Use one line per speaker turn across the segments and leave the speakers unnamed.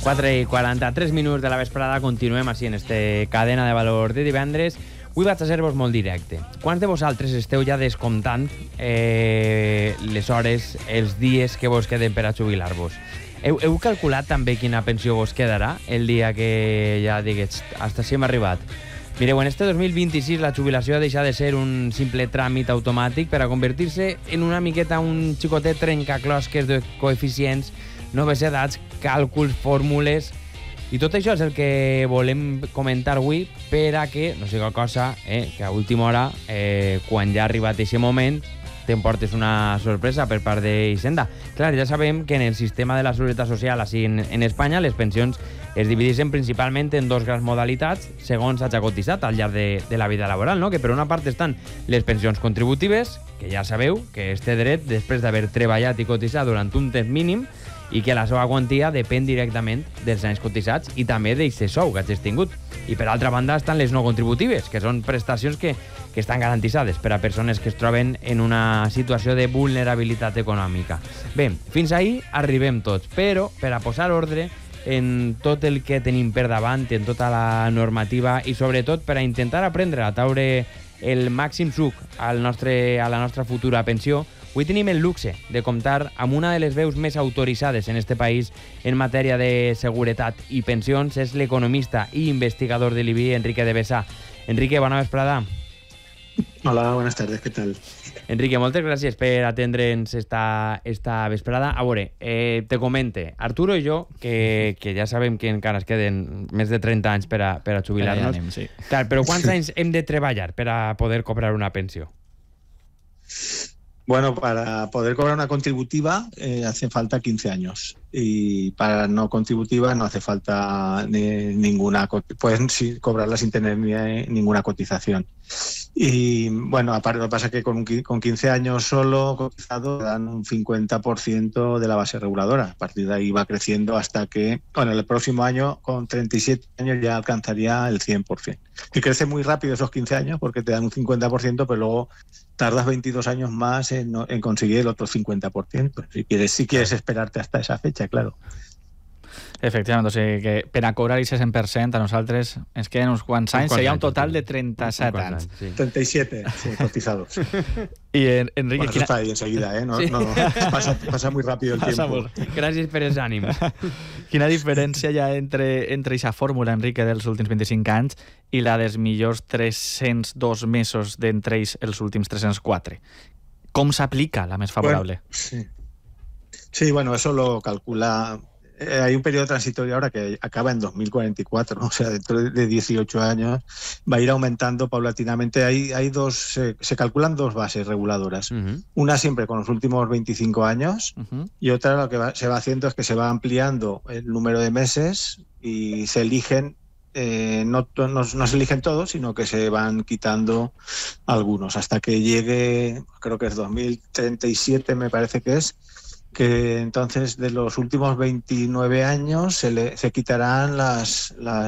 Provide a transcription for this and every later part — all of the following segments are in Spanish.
4:43 de la vesprada, continuem així en este cadena de valor de divendres. Avui vaig a ser-vos molt directe. Quants de vosaltres esteu ja descomptant les hores, els dies que vos queden per a jubilar-vos? Heu calculat també quina pensió vos quedarà el dia que ja digues hasta si hem arribat? Mireu, en este 2026 la jubilació ha deixat de ser un simple tràmit automàtic per a convertir-se en una miqueta un xicotet trencaclosques de coeficients, noves edats, càlculs, fórmules... I tot això és el que volem comentar avui per a que no sigui cosa que a última hora, quan ja ha arribat aquest moment, t'emportes una sorpresa per part d'Hisenda. Clar, ja sabem que en el sistema de la Seguretat Social així en Espanya les pensions es divideixen principalment en dos grans modalitats segons hagi cotitzat al llarg de la vida laboral, no? Que per una part estan les pensions contributives, que ja sabeu que es té dret després d'haver treballat i cotitzat durant un temps mínim i que la seva quantia depèn directament dels anys cotitzats i també d'aquest sou que hagis tingut. I per altra banda estan les no contributives, que són prestacions que estan garantitzades per a persones que es troben en una situació de vulnerabilitat econòmica. Bé, fins ahí arribem tots, però per a posar ordre en tot el que tenim per davant, en tota la normativa i sobretot per a intentar aprendre a taure el màxim suc a la nostra futura pensió, avui tenim el luxe de comptar amb una de les veus més autoritzades en este país en matèria de seguretat i pensions. És l'economista i investigador de l'IBI, Enrique de Besa. Enrique, bona vesprada.
Hola, buenas tardes, ¿qué tal?
Enrique, moltes gràcies per atendre'ns esta vesprada. A veure, te comente, Arturo i jo, que ja sabem que encara es queden més de 30 anys per a jubilar-nos.
Sí.
Clar, però quants anys hem de treballar per a poder cobrar una pensió?
Bueno, para poder cobrar una contributiva hace falta 15 años y para no contributiva no hace falta ninguna, pueden cobrarla sin tener ninguna cotización. Y bueno, aparte lo que pasa es que con 15 años solo cotizado dan un 50% de la base reguladora. A partir de ahí va creciendo hasta que, bueno, el próximo año con 37 años ya alcanzaría el 100%. Que crece muy rápido esos 15 años porque te dan un 50%, pero luego tardas 22 años más en conseguir el otro 50%. Si quieres esperarte hasta esa fecha, claro.
Efectivament, o sigui que per a cobrar aquest 100% a nosaltres ens queden uns quants anys, seria un total de 37 anys.
Sí. 37, sí, cotizados.
Y Enrique...
Bueno, eso está ahí enseguida, ¿eh? No,
sí.
no, pasa muy rápido el tiempo.
Gràcies per els ànims.
Quina diferència hi ha entre aquesta fórmula, Enrique, dels últims 25 anys i la dels millors 302 mesos d'entre ells els últims 304? Com s'aplica la més favorable?
Bueno, sí, bueno, eso lo calcula... hay un periodo transitorio ahora que acaba en 2044, ¿no? O sea, dentro de 18 años va a ir aumentando paulatinamente. Hay dos, se calculan dos bases reguladoras. Una siempre con los últimos 25 años y otra lo que se va haciendo es que se va ampliando el número de meses y se eligen, no se eligen todos, sino que se van quitando algunos hasta que llegue, creo que es 2037 me parece que entonces de los últimos 29 años se quitarán las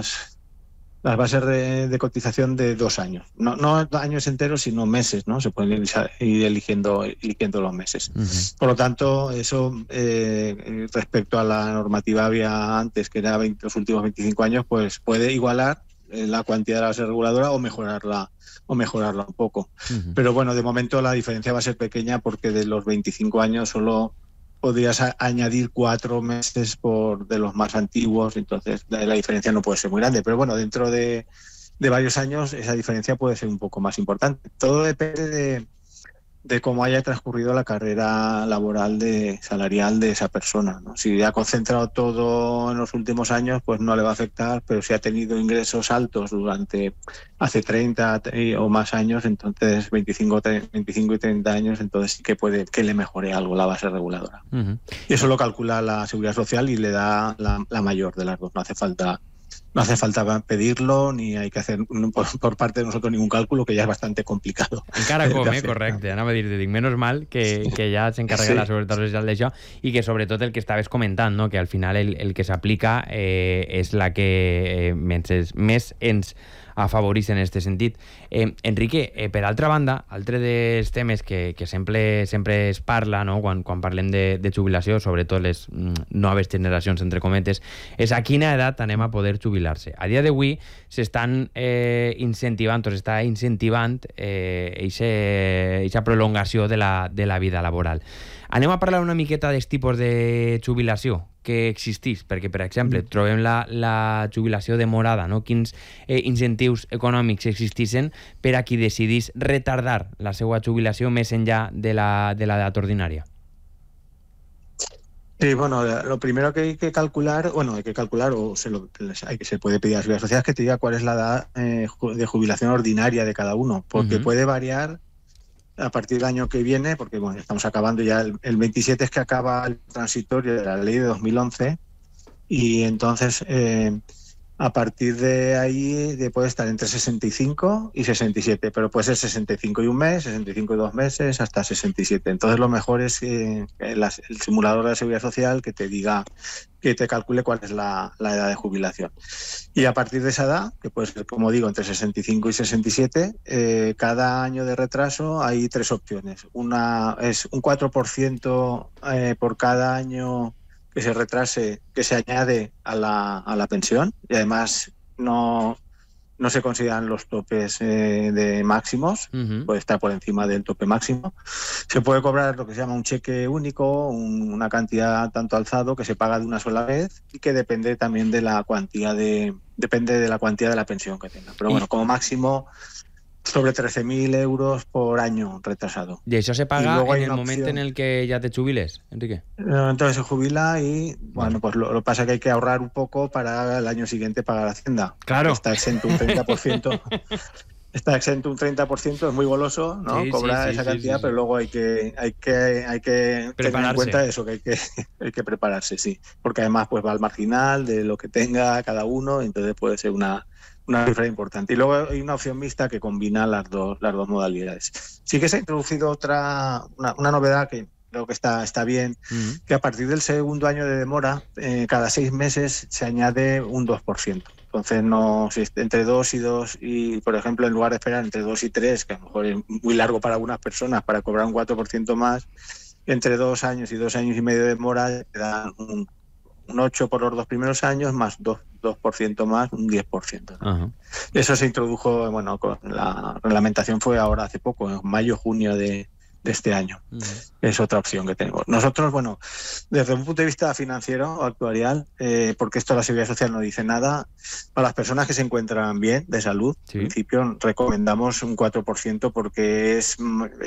bases de cotización de 2 años. No años enteros, sino meses, ¿no? Se pueden ir eligiendo los meses. Por lo tanto, eso respecto a la normativa había antes, que era los últimos 25 años, pues puede igualar la cuantía de la base reguladora o mejorarla un poco. Pero bueno, de momento la diferencia va a ser pequeña porque de los 25 años solo podrías añadir 4 meses de los más antiguos, entonces la diferencia no puede ser muy grande, pero bueno, dentro de varios años esa diferencia puede ser un poco más importante. Todo depende de cómo haya transcurrido la carrera laboral salarial de esa persona, ¿no? Si ha concentrado todo en los últimos años, pues no le va a afectar, pero si ha tenido ingresos altos hace 30 o más años, entonces 25 y 30 años, entonces sí que puede que le mejore algo la base reguladora. Y eso lo calcula la Seguridad Social y le da la mayor de las dos, no hace falta No hace falta pedirlo, ni hay que hacer por parte de nosotros ningún cálculo, que ya es bastante complicado.
Encara com, correcte. Anava a dir-te, dic, menos mal que ja s'encarrega la Seguretat Social d'això i que sobretot el que estaves comentant, no? Que al final el que s'aplica és la que més ens afavoreix en aquest sentit. Enrique, per altra banda, altre dels temes que sempre es parla, no? quan parlem de jubilació, sobretot les noves generacions, entre cometes, és a quina edat anem a poder jubilar-se. A dia d'avui s'estan incentivant aquesta prolongació de la vida laboral. Anem a parlar una miqueta dels tipus de jubilació que existís, perquè, per exemple, trobem la jubilació demorada, no? Quins incentius econòmics existissin per a qui decidís retardar la seva jubilació més enllà de l'edat ordinària.
Sí, bueno, lo primero que hay que calcular, o se puede pedir a la Seguridad Social, es que te diga cuál es la edad de jubilación ordinaria de cada uno, porque puede variar a partir del año que viene, porque bueno, estamos acabando ya, el 27 es que acaba el transitorio de la ley de 2011, y entonces a partir de ahí puede estar entre 65 y 67, pero puede ser 65 y un mes, 65 y 2 meses, hasta 67. Entonces lo mejor es el simulador de la Seguridad Social que te diga, que te calcule cuál es la edad de jubilación. Y a partir de esa edad, que puede ser, como digo, entre 65 y 67, cada año de retraso hay 3 opciones. Una es un 4% por cada año que se retrase, que se añade a la pensión, y además no se consideran los topes de máximos, puede estar por encima del tope máximo. Se puede cobrar lo que se llama un cheque único, una cantidad tanto alzado que se paga de una sola vez y que depende también de la cuantía de la pensión que tenga. Pero bueno, como máximo sobre 13.000 euros por año retrasado.
¿Y eso se paga en el momento en el que ya te jubiles, Enrique?
Entonces se jubila y, bueno, pues lo que pasa es que hay que ahorrar un poco para el año siguiente pagar Hacienda.
Claro.
Está exento un 30%. Está exento un 30%, es muy goloso, ¿no?
Sí,
cobrar esa cantidad, pero luego hay que tener en cuenta eso, que hay que prepararse, sí. Porque además pues va al marginal de lo que tenga cada uno, entonces puede ser una cifra importante. Y luego hay una opción mixta que combina las dos modalidades. Sí que se ha introducido una novedad que creo que está bien, que a partir del segundo año de demora, cada 6 meses se añade un 2%. Entonces, entre 2 y 2, y por ejemplo, en lugar de esperar entre 2 y 3, que a lo mejor es muy largo para algunas personas, para cobrar un 4% más, entre 2 años y 2 años y medio de demora, te dan un 8 por los 2 primeros años, más 2% más, un 10%.
Uh-huh.
Eso se introdujo, bueno, con la reglamentación fue ahora hace poco, en mayo, junio de este año. Uh-huh. Es otra opción que tenemos. Nosotros, bueno, desde un punto de vista financiero o actuarial, porque esto la Seguridad Social no dice nada, para las personas que se encuentran bien de salud,
sí.
En principio recomendamos un 4% porque es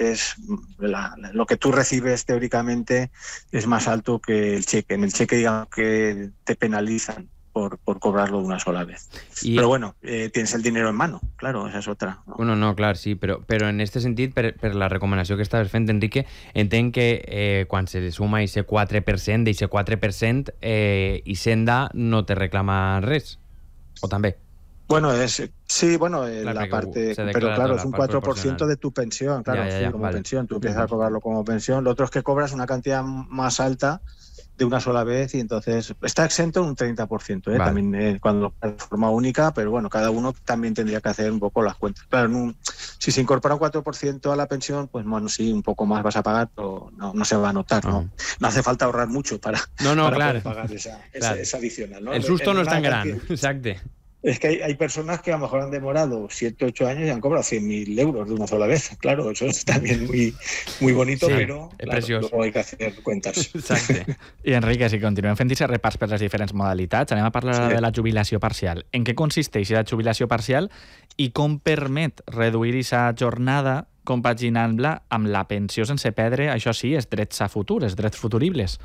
lo que tú recibes teóricamente es más alto que el cheque. En el cheque, digamos que te penalizan por cobrarlo de una sola vez. Però bueno, tens el dinero en mano, claro, esa és otra. No?
Bueno, no, clar, sí, però en aquest sentit, per la recomanació que estaves fent, Enrique, entenc que quan se suma aquest 4%, d'aquest 4%, Hisenda no te reclama res, o també?
Bueno, la parte, pero claro, es un 4% de tu pensión, claro, ya, como vale. Pensión, tú empiezas a cobrarlo como pensión, lo otro es que cobras una cantidad más alta de una sola vez y entonces está exento un 30%, vale. También cuando de forma única, pero bueno, cada uno también tendría que hacer un poco las cuentas. Claro, si se incorpora un 4% a la pensión, pues bueno, sí, un poco más vas a pagar, pero no se va a notar, ¿no? No hace falta ahorrar mucho para poder pagar esa adicional, ¿no?
El susto no es tan grande, exacto.
Es que hay personas que a lo mejor han demorado 7 o 8 años y han cobrado 100.000 euros de una sola vez. Claro, eso es también muy bonito, sí, pero claro, luego hay que hacer cuentas.
Exacte. I Enrique, si continuem fent aquest repàs per les diferents modalitats, anem a parlar de la jubilació parcial. En què consisteix la jubilació parcial i com permet reduir aquesta jornada compaginant-la amb la pensió sense perdre, això sí, els drets a futur, els drets futuribles?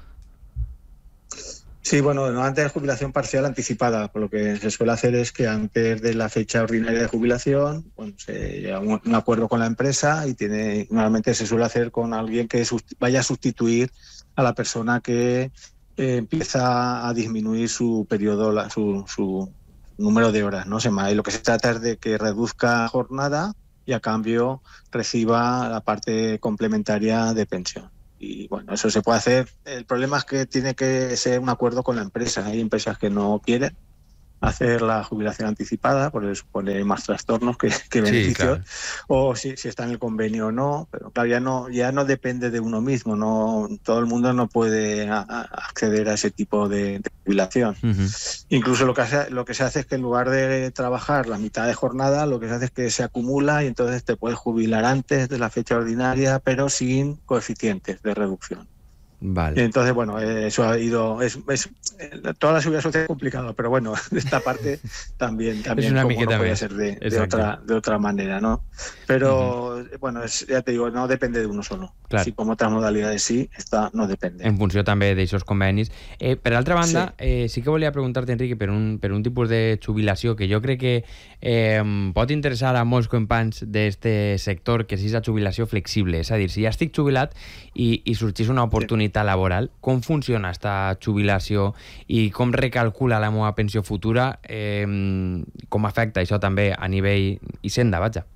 Sí, bueno, antes de jubilación parcial anticipada, por lo que se suele hacer es que antes de la fecha ordinaria de jubilación, bueno, se llega a un acuerdo con la empresa y normalmente se suele hacer con alguien que vaya a sustituir a la persona que empieza a disminuir su periodo, número de horas, ¿no? Y lo que se trata es de que reduzca jornada y a cambio reciba la parte complementaria de pensión. Y bueno, eso se puede hacer. El problema es que tiene que ser un acuerdo con la empresa. Hay empresas que no quieren hacer la jubilación anticipada, porque supone más trastornos que beneficios,
claro.
O si está en el convenio o no, pero claro, ya no depende de uno mismo, no todo el mundo no puede acceder a ese tipo de jubilación. Incluso lo que se hace es que en lugar de trabajar la mitad de jornada, lo que se hace es que se acumula y entonces te puedes jubilar antes de la fecha ordinaria, pero sin coeficientes de reducción.
Vale.
Y entonces, bueno, eso ha ido... toda la seguridad social es complicado, pero bueno, esta parte también
es una
como no puede
més.
ser de otra manera, ¿no? Pero, bueno, ya te digo, no depende de uno solo.
Clar.
Si com otras modalidades sí, esta no depende.
En funció també d'aixòs convenis. Per altra banda, sí que volia preguntar-te, Enrique, per un tipus de jubilació que jo crec que pot interessar a molts companys d'este sector, que és la jubilació flexible. És a dir, si ja estic jubilat i sorgís una oportunitat laboral, com funciona esta jubilació i com recalcula la meva pensió futura, com afecta això també a nivell Hisenda, vaja?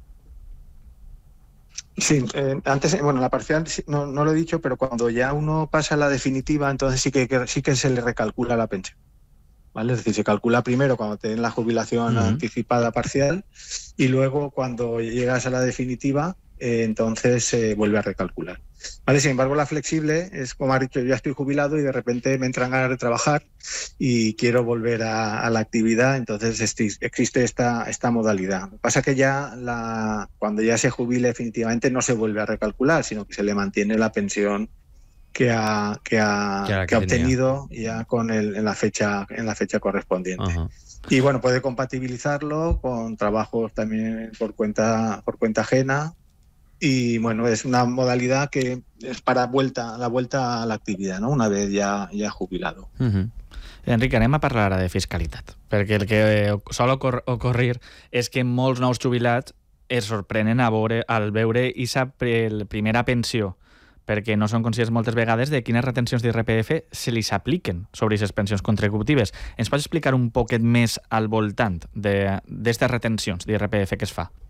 Sí, antes, bueno, la parcial no lo he dicho, pero cuando ya uno pasa a la definitiva, entonces sí que se le recalcula la pensión, ¿vale? Es decir, se calcula primero cuando te den la jubilación anticipada parcial y luego cuando llegas a la definitiva, entonces se vuelve a recalcular. ¿Vale? Sin embargo, la flexible es, como has dicho, yo ya estoy jubilado y de repente me entran ganas de trabajar y quiero volver a la actividad, entonces existe esta modalidad. Lo que pasa es que cuando ya se jubile definitivamente no se vuelve a recalcular, sino que se le mantiene la pensión que ha obtenido ya en la fecha correspondiente. Y bueno, puede compatibilizarlo con trabajos también por cuenta ajena. Y bueno, es una modalidad que es para la vuelta a la actividad, ¿no? Una vez ya jubilado.
Enric, anem a parlar ara de fiscalitat, perquè el que sol ocorrir és que molts nous jubilats es sorprenen al veure aquesta primera pensió, perquè no són conscients moltes vegades de quines retencions d'IRPF se li s'apliquen sobre aquestes pensions contributives. Ens pots explicar un poquet més al voltant d'aquestes retencions d'IRPF que es fa?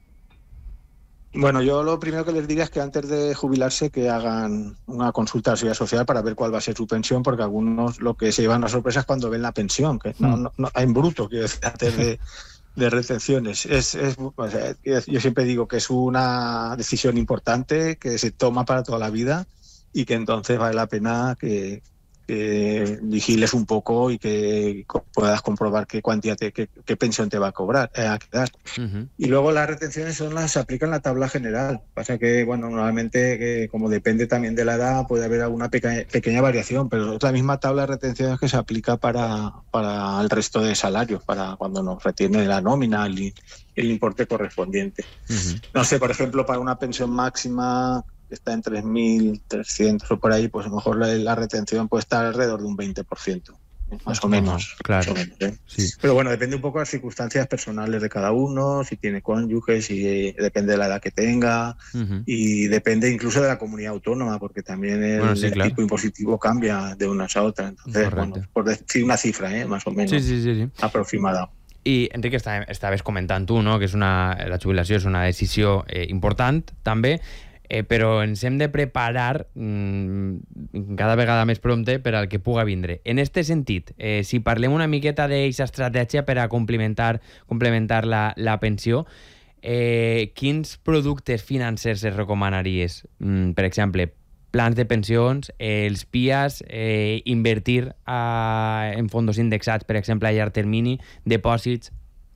Bueno, yo lo primero que les diría es que antes de jubilarse que hagan una consulta a la Seguridad Social para ver cuál va a ser su pensión, porque algunos lo que se llevan a sorpresa es cuando ven la pensión, que no en bruto, quiero decir, antes de retenciones. Yo siempre digo que es una decisión importante que se toma para toda la vida y que entonces vale la pena que vigiles un poco y que puedas comprobar qué pensión te va a quedar. Y luego las retenciones se aplican en la tabla general. Pasa que, bueno, normalmente, como depende también de la edad, puede haber alguna pequeña variación, pero es la misma tabla de retenciones que se aplica para el resto de salarios, para cuando nos retiene la nómina, el importe correspondiente. No sé, por ejemplo, para una pensión máxima que está en 3.300 o por ahí, pues a lo mejor la retención puede estar alrededor de un 20%, más o menos.
Claro.
Más o menos, ¿eh?
Sí.
Pero bueno, depende un poco de las circunstancias personales de cada uno, si tiene cónyuge, si depende de la edad que tenga, y depende incluso de la comunidad autónoma, porque también el tipo impositivo cambia de unas a otras. Entonces, bueno, por decir una cifra, más o menos, aproximada.
I, Enric, estaves comentant tu, no?, que la jubilació és una decisió important, també, però ens hem de preparar cada vegada més prompte per al que puga vindre. En aquest sentit, si parlem una miqueta d'aquesta estratègia per a complementar la pensió, quins productes financers es recomanaries? Per exemple, plans de pensions, els PIAs, invertir en fondos indexats, per exemple, a llarg termini, depòsits...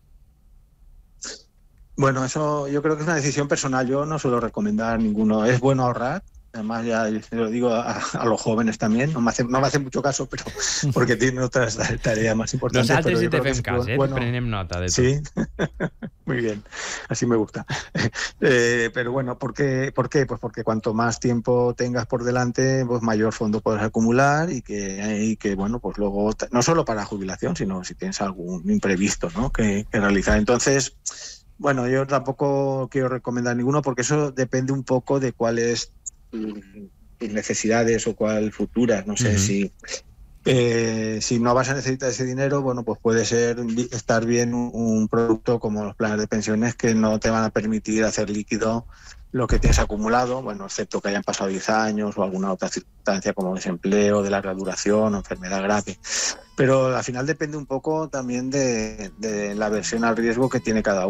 Bueno, eso yo creo que es una decisión personal. Yo no suelo recomendar ninguno. Es bueno ahorrar. Además, ya lo digo a los jóvenes también. No me hace mucho caso, pero porque tienen otras tareas más importantes.
Nosaltres sí te fem cas, bueno, prenem nota de tot.
Sí, muy bien. Así me gusta. Pero bueno, ¿por qué? Pues porque cuanto más tiempo tengas por delante, pues mayor fondo podrás acumular y que bueno, pues luego, no solo para jubilación, sino si tienes algún imprevisto, ¿no?, que realizar. Entonces... Bueno, yo tampoco quiero recomendar ninguno porque eso depende un poco de cuáles tus necesidades o cuál futuras. No sé si Si no vas a necesitar ese dinero, bueno, pues puede estar bien un producto como los planes de pensiones que no te van a permitir hacer líquido lo que tienes acumulado, bueno, excepto que hayan pasado 10 años o alguna otra circunstancia como desempleo de larga duración o enfermedad grave. Pero al final depende un poco también de la aversión al riesgo que tiene cada uno.